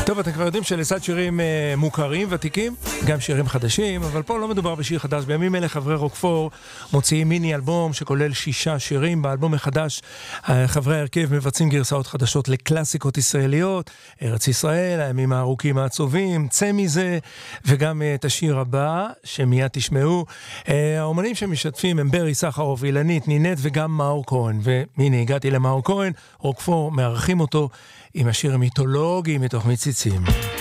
טוב, אתם כבר יודעים שלצד שירים מוכרים, ותיקים, גם שירים חדשים, אבל פה לא מדובר בשיר חדש. בימים אלה חברי רוקפור מוציאים מיני אלבום שכולל 6 שירים. באלבום החדש חברי ההרכב מבצעים גרסאות חדשות לקלאסיקות ישראליות, ארץ ישראל, הימים הארוכים העצובים, צא מזה, וגם את השיר הבא שמיד תשמעו. האומנים שמשתפים הם ברי סחרוף, אילנית, נינט וגם מאור כהן. והנה הגעתי למאור כהן, רוקפור מארחים אותו עם השיר המיתולוגי מתוך מציצים.